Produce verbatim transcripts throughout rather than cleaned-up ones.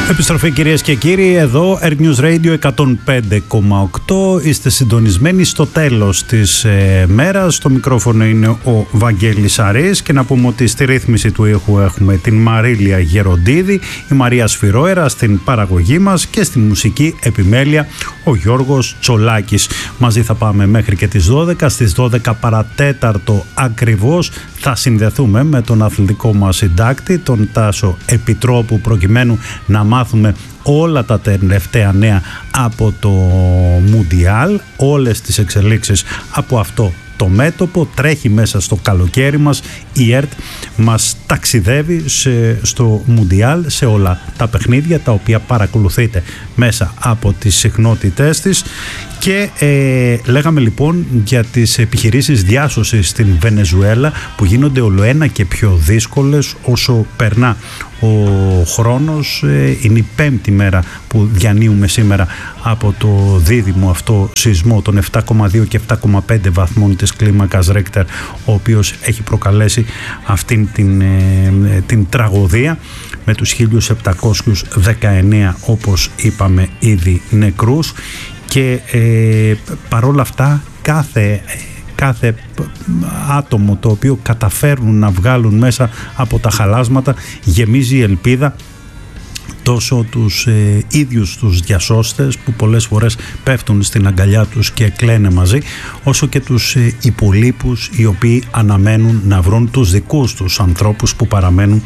Επιστροφή κυρίες και κύριοι, εδώ Air News Radio εκατόν πέντε κόμμα οκτώ. Είστε συντονισμένοι στο τέλος της ε, μέρας. Στο μικρόφωνο είναι ο Βαγγέλης Αρής και να πούμε ότι στη ρύθμιση του ήχου έχουμε την Μαρίλια Γεροντίδη, η Μαρία Σφυρόερα στην παραγωγή μας και στη μουσική επιμέλεια ο Γιώργος Τσολάκης. Μαζί θα πάμε μέχρι και τις δώδεκα. Στις δώδεκα παρατέταρτο ακριβώς θα συνδεθούμε με τον αθλητικό μας συντάκτη, τον Τάσο Επιτρόπου, προκειμένου να μάθουμε όλα τα τελευταία νέα από το Μουντιάλ, όλες τις εξελίξεις από αυτό το μέτωπο. Τρέχει μέσα στο καλοκαίρι μας, η ΕΡΤ μας ταξιδεύει σε, στο Μουντιάλ, σε όλα τα παιχνίδια τα οποία παρακολουθείτε μέσα από τις συχνότητές της. Και ε, λέγαμε λοιπόν για τις επιχειρήσεις διάσωσης στην Βενεζουέλα που γίνονται ολοένα και πιο δύσκολες όσο περνά ο χρόνος. Ε, είναι η πέμπτη μέρα που διανύουμε σήμερα από το δίδυμο αυτό σεισμό των επτά κόμμα δύο και επτά κόμμα πέντε βαθμών της κλίμακας Ρέικτερ, ο οποίος έχει προκαλέσει αυτήν την, ε, την τραγωδία με τους χίλιους επτακόσιους δεκαεννέα, όπως είπαμε, ήδη νεκρούς. Και ε, παρόλα αυτά κάθε, κάθε άτομο το οποίο καταφέρνουν να βγάλουν μέσα από τα χαλάσματα γεμίζει η ελπίδα, τόσο τους ε, ίδιους τους διασώστες που πολλές φορές πέφτουν στην αγκαλιά τους και κλαίνε μαζί, όσο και τους ε, υπολείπους οι οποίοι αναμένουν να βρουν τους δικούς τους ανθρώπους που παραμένουν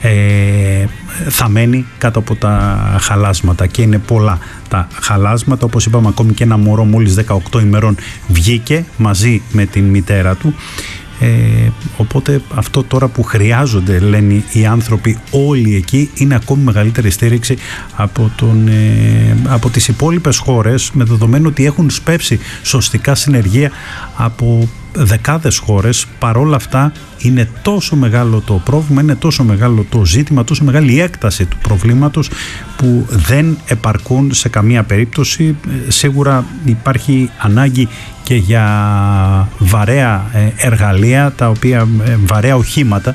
ε, θαμμένοι κάτω από τα χαλάσματα. Και είναι πολλά τα χαλάσματα, όπως είπαμε, ακόμη και ένα μωρό μόλις δεκαοκτώ ημερών βγήκε μαζί με την μητέρα του. Ε, οπότε αυτό τώρα που χρειάζονται, λένε οι άνθρωποι όλοι εκεί, είναι ακόμη μεγαλύτερη στήριξη από, τον, ε, από τις υπόλοιπες χώρες, με δεδομένο ότι έχουν σπεύσει σωστικά συνεργεία από δεκάδες χώρες. Παρόλα αυτά είναι τόσο μεγάλο το πρόβλημα, είναι τόσο μεγάλο το ζήτημα, τόσο μεγάλη η έκταση του προβλήματος που δεν επαρκούν σε καμία περίπτωση. Σίγουρα υπάρχει ανάγκη και για βαρέα εργαλεία, τα οποία, βαρέα οχήματα,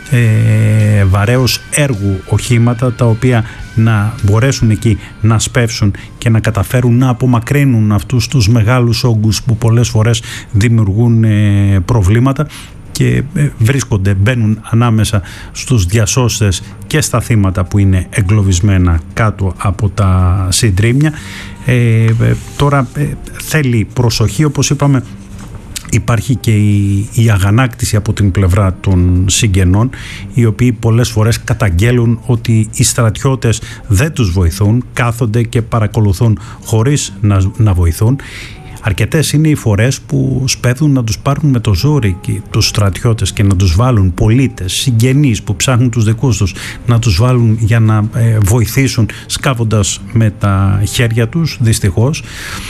ε, βαρέως έργου οχήματα, τα οποία να μπορέσουν εκεί να σπεύσουν και να καταφέρουν να απομακρύνουν αυτούς τους μεγάλους όγκους που πολλές φορές δημιουργούν ε, προβλήματα και βρίσκονται, μπαίνουν ανάμεσα στους διασώστες και στα θύματα που είναι εγκλωβισμένα κάτω από τα συντρίμμια. Ε, τώρα ε, θέλει προσοχή, όπως είπαμε. Υπάρχει και η, η αγανάκτηση από την πλευρά των συγγενών, οι οποίοι πολλές φορές καταγγέλουν ότι οι στρατιώτες δεν τους βοηθούν, κάθονται και παρακολουθούν χωρίς να, να βοηθούν. Αρκετές είναι οι φορές που σπέβδουν να τους πάρουν με το ζόρι τους στρατιώτες και να τους βάλουν, πολίτες, συγγενείς που ψάχνουν τους δικούς τους, να τους βάλουν για να ε, βοηθήσουν σκάβοντας με τα χέρια τους, δυστυχώς.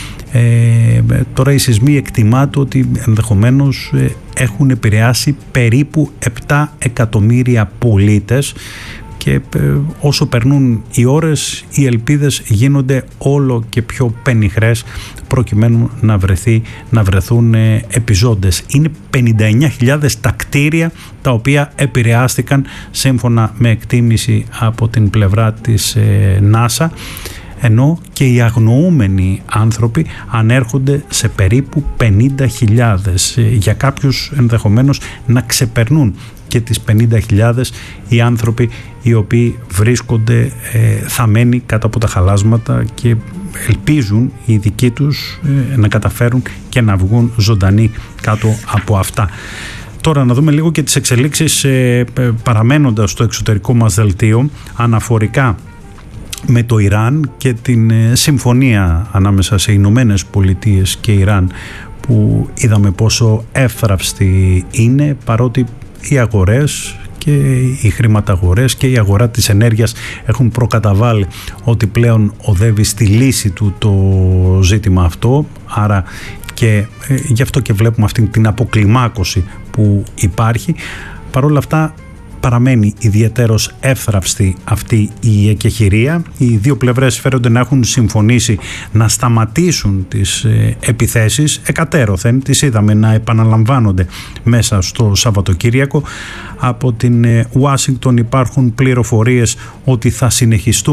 Ε, τώρα οι σεισμοί εκτιμάται ότι ενδεχομένως ε, έχουν επηρεάσει περίπου επτά εκατομμύρια πολίτες και ε, όσο περνούν οι ώρες οι ελπίδες γίνονται όλο και πιο πενιχρές προκειμένου να, βρεθεί, να βρεθούν ε, επιζώντες. Είναι πενήντα εννιά χιλιάδες τα κτίρια τα οποία επηρεάστηκαν σύμφωνα με εκτίμηση από την πλευρά της ε, NASA, ενώ και οι αγνοούμενοι άνθρωποι ανέρχονται σε περίπου πενήντα χιλιάδες. Για κάποιους ενδεχομένως να ξεπερνούν και τις πενήντα χιλιάδες οι άνθρωποι οι οποίοι βρίσκονται ε, θαμμένοι κάτω από τα χαλάσματα και ελπίζουν οι δικοί τους ε, να καταφέρουν και να βγουν ζωντανοί κάτω από αυτά. Τώρα να δούμε λίγο και τις εξελίξεις ε, παραμένοντας στο εξωτερικό μας δελτίο αναφορικά με το Ιράν και την συμφωνία ανάμεσα σε Ηνωμένες Πολιτείες και Ιράν, που είδαμε πόσο εύθραυστη είναι, παρότι οι αγορές και οι χρηματαγορές και η αγορά της ενέργειας έχουν προκαταβάλει ότι πλέον οδεύει στη λύση του το ζήτημα αυτό, άρα και ε, γι' αυτό και βλέπουμε αυτή την αποκλιμάκωση που υπάρχει. Παρ' όλα αυτά παραμένει ιδιαιτέρως εύθραυστη αυτή η εκεχηρία. Οι δύο πλευρές φέρονται να έχουν συμφωνήσει να σταματήσουν τις επιθέσεις εκατέρωθεν. Τις είδαμε να επαναλαμβάνονται μέσα στο Σαββατοκύριακο. Από την Ουάσιγκτον υπάρχουν πληροφορίες ότι θα συνεχιστούν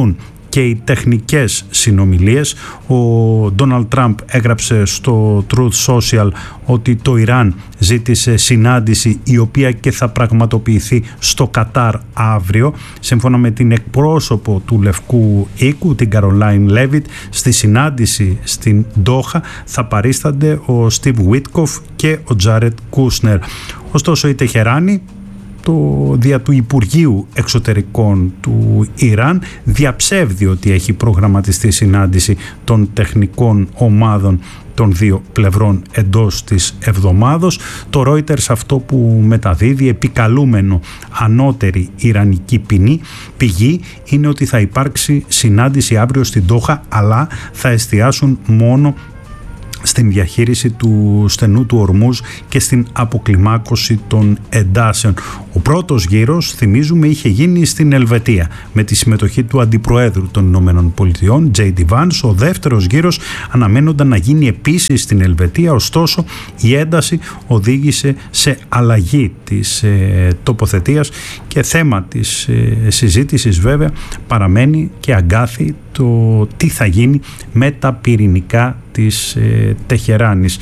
και οι τεχνικές συνομιλίες. Ο Ντόναλντ Τραμπ έγραψε στο Truth Social ότι το Ιράν ζήτησε συνάντηση η οποία και θα πραγματοποιηθεί στο Κατάρ αύριο. Σύμφωνα με την εκπρόσωπο του Λευκού Οίκου, την Καρολάιν Λέβιτ, στη συνάντηση στην Ντόχα θα παρίστανται ο Στιβ Βίτκοφ και ο Τζάρετ Κούσνερ. Ωστόσο η Τεχεράνη, το δια του Υπουργείου Εξωτερικών του Ιράν, διαψεύδει ότι έχει προγραμματιστεί συνάντηση των τεχνικών ομάδων των δύο πλευρών εντός της εβδομάδος. Το Reuters αυτό που μεταδίδει, επικαλούμενο ανώτερη ιρανική ποινή, πηγή, είναι ότι θα υπάρξει συνάντηση αύριο στην Ντόχα, αλλά θα εστιάσουν μόνο στην διαχείριση του στενού του Ορμούζ και στην αποκλιμάκωση των εντάσεων. Ο πρώτος γύρος, θυμίζουμε, είχε γίνει στην Ελβετία με τη συμμετοχή του Αντιπροέδρου των Ηνωμένων Πολιτειών, τζέι ντι Vance. Ο δεύτερος γύρος αναμένονταν να γίνει επίσης στην Ελβετία, ωστόσο η ένταση οδήγησε σε αλλαγή της ε, τοποθετίας και θέμα της ε, συζήτησης βέβαια παραμένει και αγκάθι το τι θα γίνει με τα πυρηνικά της ε, Τεχεράνης.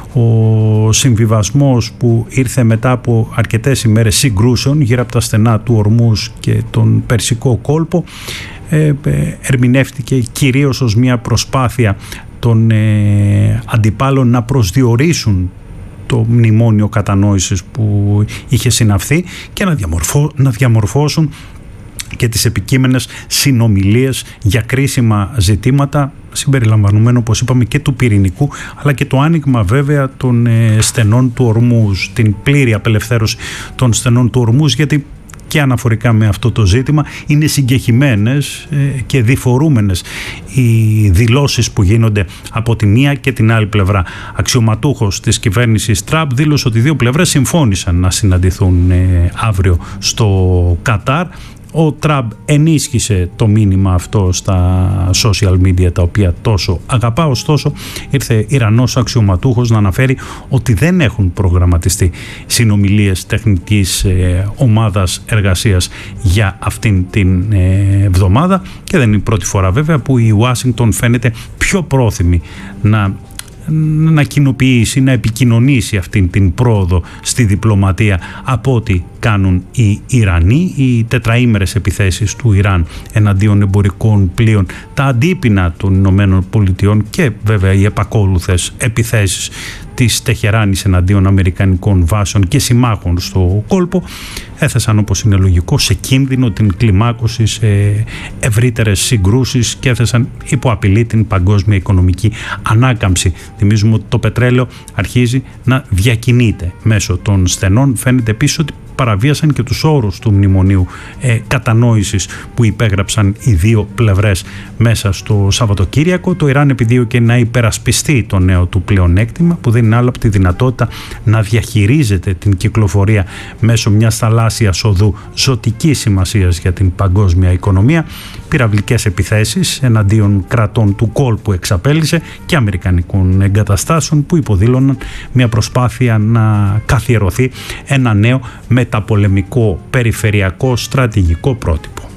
Ο συμβιβασμός που ήρθε μετά από αρκετές ημέρες συγκρούσεων γύρω από τα στενά του Ορμούζ και τον Περσικό κόλπο ε, ε, ερμηνεύτηκε κυρίως ως μια προσπάθεια των ε, αντιπάλων να προσδιορίσουν το μνημόνιο κατανόησης που είχε συναυθεί και να, διαμορφώ, να διαμορφώσουν και τις επικείμενες συνομιλίες για κρίσιμα ζητήματα, συμπεριλαμβανομένου, όπως είπαμε, και του πυρηνικού, αλλά και το άνοιγμα βέβαια των ε, στενών του Ορμούζ, την πλήρη απελευθέρωση των στενών του Ορμούζ, γιατί και αναφορικά με αυτό το ζήτημα είναι συγκεχημένες ε, και διφορούμενες οι δηλώσεις που γίνονται από τη μία και την άλλη πλευρά. Αξιωματούχος της κυβέρνησης Τραμπ δήλωσε ότι οι δύο πλευρές συμφώνησαν να συναντηθούν ε, αύριο στο Κατάρ. Ο Τραμπ ενίσχυσε το μήνυμα αυτό στα social media, τα οποία τόσο αγαπά. Ωστόσο ήρθε Ιρανός αξιωματούχος να αναφέρει ότι δεν έχουν προγραμματιστεί συνομιλίες τεχνικής ε, ομάδας εργασίας για αυτήν την ε, εβδομάδα, και δεν είναι η πρώτη φορά βέβαια που η Ουάσιγκτον φαίνεται πιο πρόθυμη να να κοινοποιήσει, να επικοινωνήσει αυτήν την πρόοδο στη διπλωματία από ό,τι κάνουν οι Ιρανοί. Οι τετραήμερες επιθέσεις του Ιράν εναντίον εμπορικών πλοίων, τα αντίπεινα των Ηνωμένων Πολιτειών και βέβαια οι επακόλουθες επιθέσεις της Τεχεράνης εναντίον αμερικανικών βάσεων και συμμάχων στο κόλπο έθεσαν, όπως είναι λογικό, σε κίνδυνο την κλιμάκωση σε ευρύτερες συγκρούσεις και έθεσαν υπό απειλή την παγκόσμια οικονομική ανάκαμψη. Θυμίζουμε ότι το πετρέλαιο αρχίζει να διακινείται μέσω των στενών. Φαίνεται επίσης ότι παραβίασαν και τους όρους του μνημονίου ε, κατανόησης που υπέγραψαν οι δύο πλευρές μέσα στο Σαββατοκύριακο. Το Ιράν επιδίωκε να υπερασπιστεί το νέο του πλεονέκτημα, που δεν είναι άλλο από τη δυνατότητα να διαχειρίζεται την κυκλοφορία μέσω μιας θαλάσσιας οδού ζωτικής σημασίας για την παγκόσμια οικονομία. Πυραυλικές επιθέσεις εναντίον κρατών του κόλπου εξαπέλυσε και αμερικανικών εγκαταστάσεων που υποδήλωναν μια προσπάθεια να καθιερωθεί ένα νέο μεταπολεμικό περιφερειακό στρατηγικό πρότυπο.